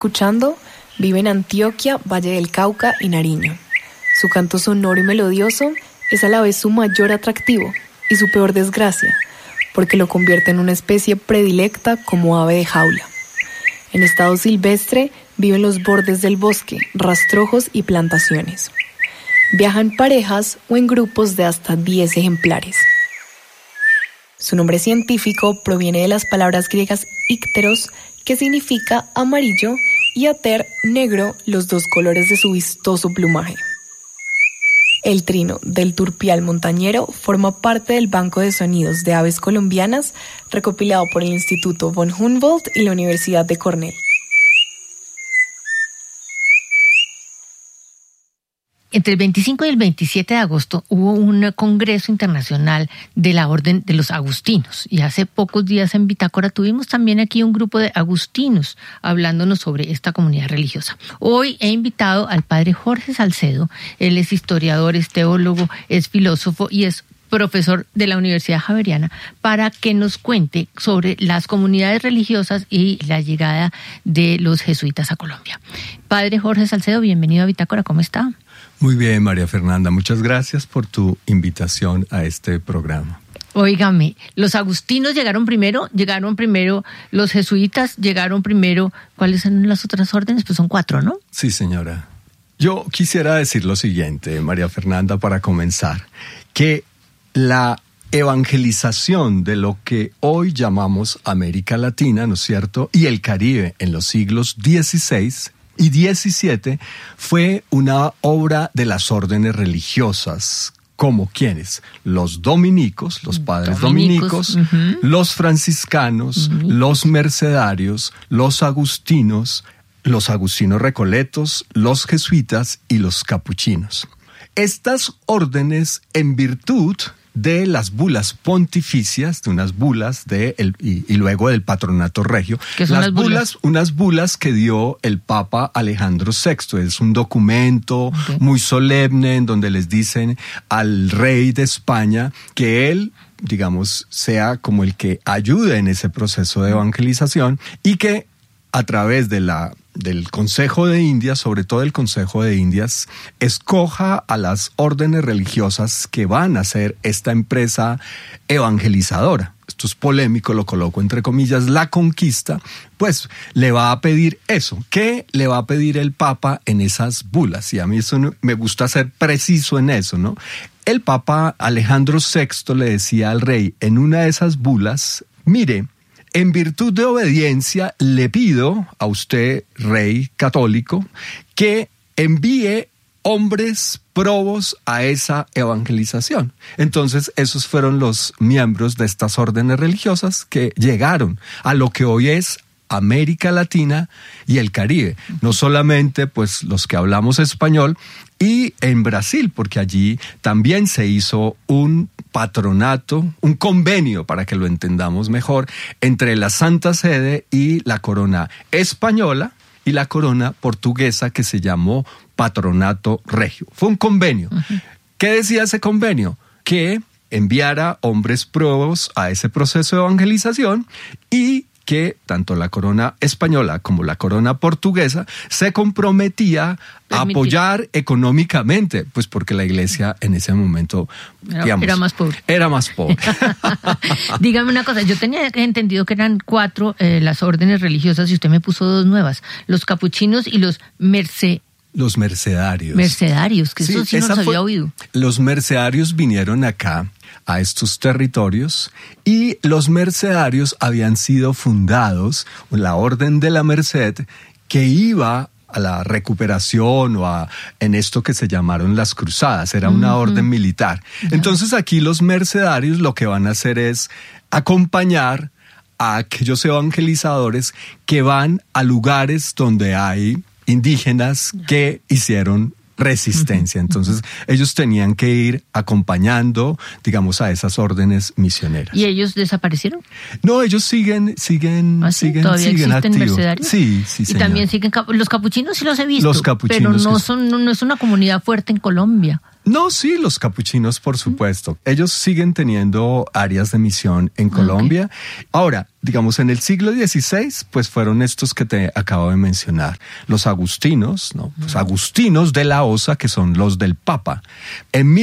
Escuchando, vive en Antioquia, Valle del Cauca y Nariño. Su canto sonoro y melodioso es a la vez su mayor atractivo y su peor desgracia, porque lo convierte en una especie predilecta como ave de jaula. En estado silvestre vive en los bordes del bosque, rastrojos y plantaciones. Viaja en parejas o en grupos de hasta 10 ejemplares. Su nombre científico proviene de las palabras griegas ícteros, que significa amarillo, y ater, negro, los dos colores de su vistoso plumaje. El trino del turpial montañero forma parte del Banco de Sonidos de Aves Colombianas, recopilado por el Instituto von Humboldt y la Universidad de Cornell. Entre el 25 y el 27 de agosto hubo un congreso internacional de la Orden de los Agustinos, y hace pocos días en Bitácora tuvimos también aquí un grupo de agustinos hablándonos sobre esta comunidad religiosa. Hoy he invitado al padre Jorge Salcedo. Él es historiador, es teólogo, es filósofo y es profesor de la Universidad Javeriana, para que nos cuente sobre las comunidades religiosas y la llegada de los jesuitas a Colombia. Padre Jorge Salcedo, bienvenido a Bitácora, ¿cómo está? Muy bien, María Fernanda, muchas gracias por tu invitación a este programa. Óigame, los agustinos llegaron primero los jesuitas, llegaron primero. ¿Cuáles son las otras órdenes? Pues son 4, ¿no? Sí, señora. Yo quisiera decir lo siguiente, María Fernanda, para comenzar, que la evangelización de lo que hoy llamamos América Latina, ¿no es cierto?, y el Caribe en los siglos XVI y XVII fue una obra de las órdenes religiosas, como ¿quiénes? Los dominicos, los padres dominicos, los franciscanos, los mercedarios, los agustinos recoletos, los jesuitas y los capuchinos. Estas órdenes, en virtud de las bulas pontificias, de unas bulas y luego del patronato regio. ¿Qué son las bulas? Unas bulas que dio el Papa Alejandro VI. Es un documento muy solemne en donde les dicen al rey de España que él, digamos, sea como el que ayude en ese proceso de evangelización, y que a través del Consejo de Indias, sobre todo el Consejo de Indias, escoja a las órdenes religiosas que van a hacer esta empresa evangelizadora. Esto es polémico, lo coloco entre comillas, la conquista, pues le va a pedir eso. ¿Qué le va a pedir el Papa en esas bulas? Y a mí eso me gusta ser preciso en eso, ¿no? El Papa Alejandro VI le decía al rey en una de esas bulas: mire, en virtud de obediencia le pido a usted, rey católico, que envíe hombres probos a esa evangelización. Entonces, esos fueron los miembros de estas órdenes religiosas que llegaron a lo que hoy es América Latina y el Caribe. No solamente pues los que hablamos español, y en Brasil, porque allí también se hizo un patronato, un convenio, para que lo entendamos mejor, entre la Santa Sede y la corona española y la corona portuguesa, que se llamó Patronato Regio. Fue un convenio. ¿Qué decía ese convenio? Que enviara hombres probos a ese proceso de evangelización, y que tanto la corona española como la corona portuguesa se comprometía a apoyar económicamente, pues porque la iglesia en ese momento, digamos, era más pobre. Dígame una cosa, yo tenía entendido que eran 4 las órdenes religiosas, y usted me puso 2 nuevas: los capuchinos y los mercedarios. Mercedarios, que sí, eso sí no los había oído. Los mercedarios vinieron acá a estos territorios, y los mercedarios habían sido fundados, la Orden de la Merced, que iba a la recuperación en esto que se llamaron las cruzadas. Era una orden militar. Entonces aquí los mercedarios lo que van a hacer es acompañar a aquellos evangelizadores que van a lugares donde hay indígenas que hicieron resistencia. Entonces, ellos tenían que ir acompañando, digamos, a esas órdenes misioneras. ¿Y ellos desaparecieron? No, ellos siguen ¿Ah, sí? ¿Todavía existen activos. mercedarios? Sí, y señor. También siguen los capuchinos, sí los he visto. Los capuchinos, pero no es una comunidad fuerte en Colombia. No, sí, los capuchinos, por supuesto. Ellos siguen teniendo áreas de misión en Colombia. Okay. Ahora, digamos, en el siglo XVI, pues fueron estos que te acabo de mencionar. Los agustinos, ¿no? Pues agustinos de la Osa, que son los del Papa. En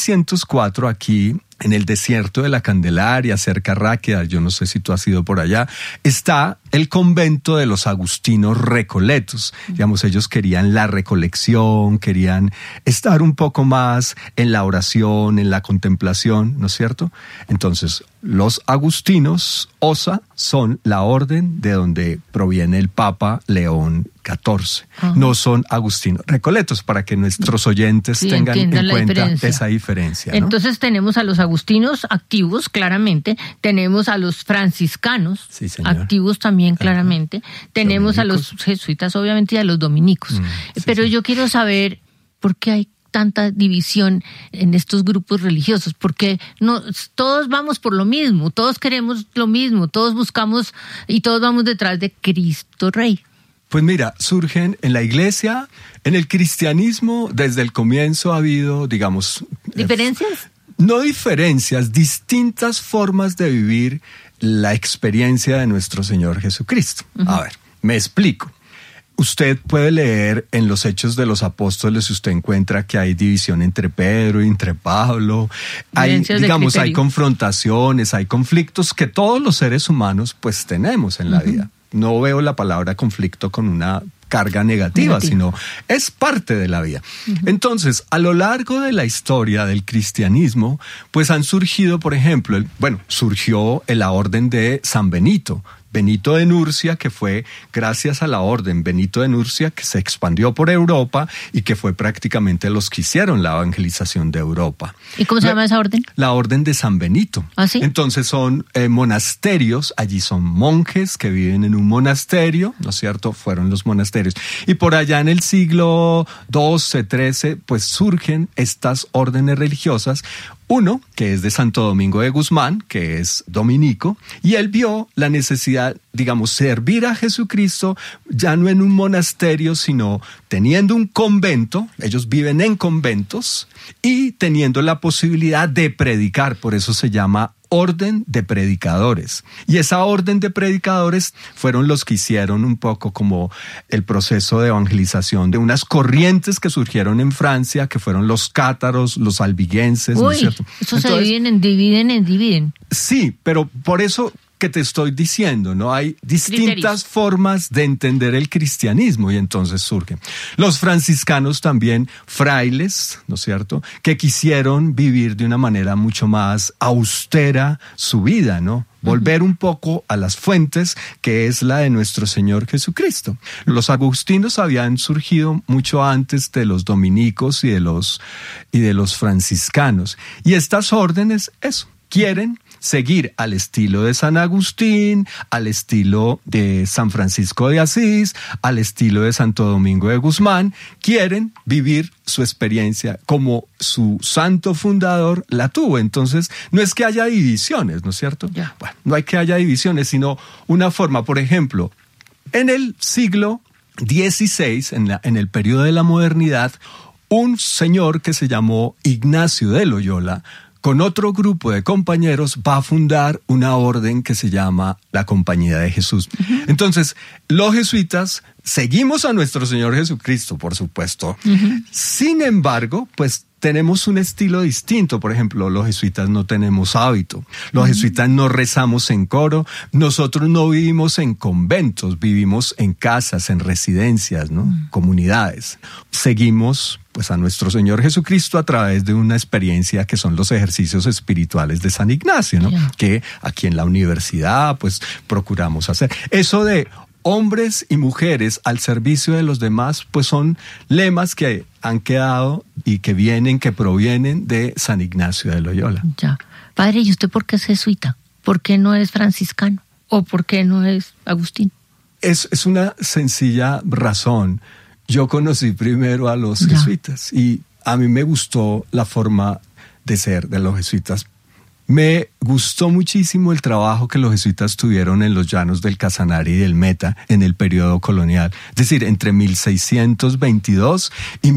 1604, aquí, en el desierto de la Candelaria, cerca a Ráqueda, yo no sé si tú has ido por allá, está el convento de los agustinos recoletos. Digamos, ellos querían la recolección, querían estar un poco más en la oración, en la contemplación, ¿no es cierto? Entonces, los agustinos, Osa, son la orden de donde proviene el Papa León XIV. No son agustinos recoletos, para que nuestros oyentes tengan en cuenta esa diferencia, ¿no? Entonces tenemos a los agustinos activos, claramente, tenemos a los franciscanos activos también, claramente, tenemos dominicos, a los jesuitas, obviamente, y a los dominicos. Pero yo quiero saber por qué hay tanta división en estos grupos religiosos, porque no todos vamos por lo mismo, todos queremos lo mismo, todos buscamos y todos vamos detrás de Cristo Rey. Pues mira, surgen en la iglesia, en el cristianismo, desde el comienzo ha habido, digamos... ¿Diferencias? No diferencias, distintas formas de vivir la experiencia de nuestro Señor Jesucristo. A ver, me explico. Usted puede leer en los Hechos de los Apóstoles, usted encuentra que hay división entre Pedro y entre Pablo. Hay confrontaciones, hay conflictos que todos los seres humanos pues tenemos en la vida. No veo la palabra conflicto con una carga negativa, sino es parte de la vida. Entonces, a lo largo de la historia del cristianismo, pues han surgido, por ejemplo, surgió la orden de San Benito. Benito de Nurcia, que fue gracias a la orden Benito de Nurcia, que se expandió por Europa y que fue prácticamente los que hicieron la evangelización de Europa. ¿Y cómo se llama esa orden? La orden de San Benito. ¿Ah, sí? Entonces son monasterios, allí son monjes que viven en un monasterio, ¿no es cierto? Fueron los monasterios. Y por allá en el siglo XII, XIII, pues surgen estas órdenes religiosas. Uno, que es de Santo Domingo de Guzmán, que es dominico, y él vio la necesidad, digamos, servir a Jesucristo ya no en un monasterio, sino teniendo un convento. Ellos viven en conventos y teniendo la posibilidad de predicar, por eso se llama orden de predicadores. Y esa orden de predicadores fueron los que hicieron un poco como el proceso de evangelización de unas corrientes que surgieron en Francia, que fueron los cátaros, los albigenses. Uy, ¿no es cierto? Eso se dividen. Sí, pero por eso que te estoy diciendo, ¿no? Hay distintas formas de entender el cristianismo y entonces surgen. Los franciscanos también, frailes, ¿no es cierto?, que quisieron vivir de una manera mucho más austera su vida, ¿no? Volver un poco a las fuentes, que es la de nuestro Señor Jesucristo. Los agustinos habían surgido mucho antes de los dominicos y de los franciscanos. Y estas órdenes, quieren seguir al estilo de San Agustín, al estilo de San Francisco de Asís, al estilo de Santo Domingo de Guzmán. Quieren vivir su experiencia como su santo fundador la tuvo. Entonces, no es que haya divisiones, ¿no es cierto? Yeah. Bueno, no hay que haya divisiones, sino una forma. Por ejemplo, en el siglo XVI, en el periodo de la modernidad, un señor que se llamó Ignacio de Loyola, con otro grupo de compañeros, va a fundar una orden que se llama la Compañía de Jesús. Entonces, los jesuitas seguimos a nuestro Señor Jesucristo, por supuesto. Sin embargo, pues tenemos un estilo distinto. Por ejemplo, los jesuitas no tenemos hábito. Los jesuitas no rezamos en coro. Nosotros no vivimos en conventos, vivimos en casas, en residencias, ¿no? Comunidades. Seguimos pues a nuestro Señor Jesucristo a través de una experiencia que son los ejercicios espirituales de San Ignacio, ¿no? Que aquí en la universidad pues procuramos hacer. Eso de hombres y mujeres al servicio de los demás, pues son lemas que han quedado y que provienen de San Ignacio de Loyola. Ya. Padre, ¿y usted por qué es jesuita? ¿Por qué no es franciscano? ¿O por qué no es agustino? Es una sencilla razón. Yo conocí primero a los jesuitas y a mí me gustó la forma de ser de los jesuitas. Me gustó muchísimo el trabajo que los jesuitas tuvieron en los llanos del Casanare y del Meta en el periodo colonial, es decir, entre 1622 y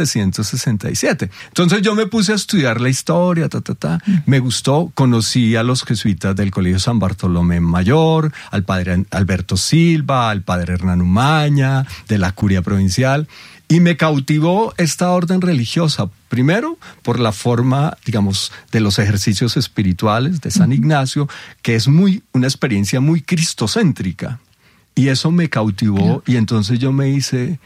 1767. Entonces yo me puse a estudiar la historia, me gustó, conocí a los jesuitas del Colegio San Bartolomé Mayor, al padre Alberto Silva, al padre Hernán Umaña, de la Curia Provincial. Y me cautivó esta orden religiosa, primero por la forma, digamos, de los ejercicios espirituales de San Ignacio, que es una experiencia muy cristocéntrica. Y eso me cautivó, y entonces yo me hice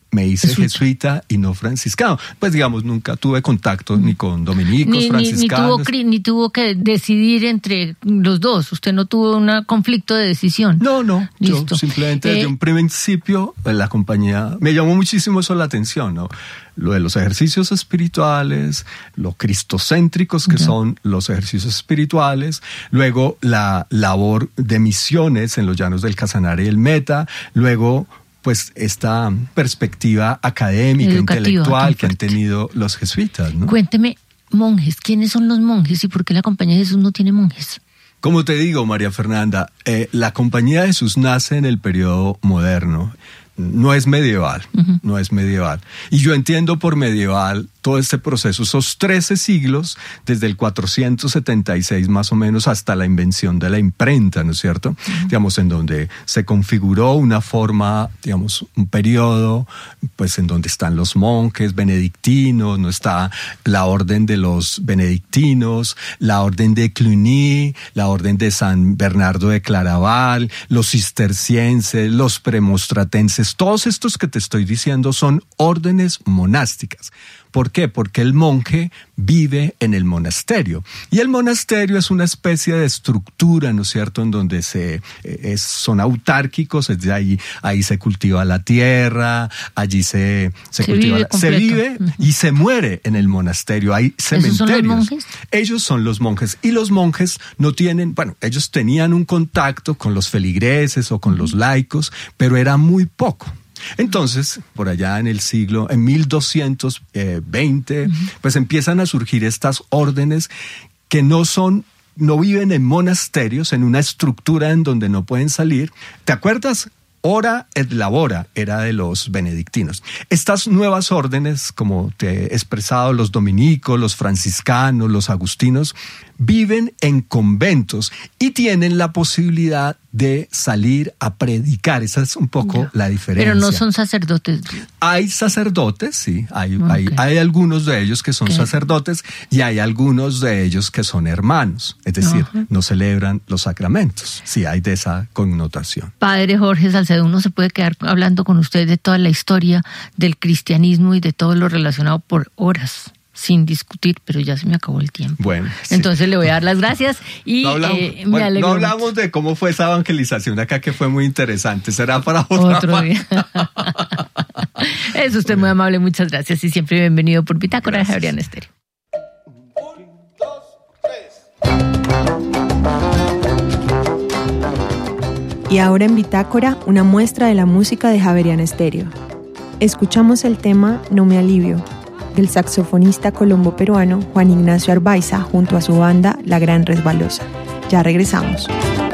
jesuita y no franciscano. Pues digamos, nunca tuve contacto ni con dominicos, franciscanos. Ni tuvo que decidir entre los dos. Usted no tuvo un conflicto de decisión. No. Listo. Yo simplemente desde un principio la compañía me llamó muchísimo eso la atención, ¿no? Lo de los ejercicios espirituales, lo cristocéntricos que son los ejercicios espirituales, luego la labor de misiones en los llanos del Casanare y el Meta, luego pues esta perspectiva académica, intelectual que han tenido los jesuitas, ¿no? Cuénteme, monjes, ¿quiénes son los monjes y por qué la Compañía de Jesús no tiene monjes? Como te digo, María Fernanda, la Compañía de Jesús nace en el periodo moderno. No es medieval, no es medieval. Y yo entiendo por medieval todo este proceso, esos 13 siglos, desde el 476 más o menos hasta la invención de la imprenta, ¿no es cierto? Digamos, en donde se configuró una forma, digamos, un periodo, pues en donde están los monjes benedictinos, no está la orden de los benedictinos, la orden de Cluny, la orden de San Bernardo de Claraval, los cistercienses, los premonstratenses. Todos estos que te estoy diciendo son órdenes monásticas. ¿Por qué? Porque el monje vive en el monasterio. Y el monasterio es una especie de estructura, ¿no es cierto?, en donde son autárquicos, es de ahí se cultiva la tierra, allí se vive y se muere en el monasterio. Hay cementerios. ¿Esos son los monjes? Ellos son los monjes. Y los monjes no tienen, ellos tenían un contacto con los feligreses o con los laicos, pero era muy poco. Entonces, por allá en 1220, pues empiezan a surgir estas órdenes que no viven en monasterios, en una estructura en donde no pueden salir. ¿Te acuerdas? Ora et labora era de los benedictinos. Estas nuevas órdenes, como te he expresado, los dominicos, los franciscanos, los agustinos, viven en conventos y tienen la posibilidad de salir a predicar. Esa es un poco la diferencia. Pero no son sacerdotes. Hay sacerdotes, sí. Hay algunos de ellos que son sacerdotes y hay algunos de ellos que son hermanos. Es decir, no celebran los sacramentos. Sí, hay de esa connotación. Padre Jorge Salcedo, uno se puede quedar hablando con usted de toda la historia del cristianismo y de todo lo relacionado por horas, sin discutir, pero ya se me acabó el tiempo. Bueno, entonces le voy a dar las gracias y me alegro. No hablamos de cómo fue esa evangelización acá, que fue muy interesante. Será para otro día. Es usted muy amable, muchas gracias y siempre bienvenido por Bitácora de Javeriana Estéreo. 1, 2, 3. Y ahora en Bitácora, una muestra de la música de Javeriana Estéreo. Escuchamos el tema No me alivio, del saxofonista colombo-peruano Juan Ignacio Arbaiza junto a su banda La Gran Resbalosa. Ya regresamos.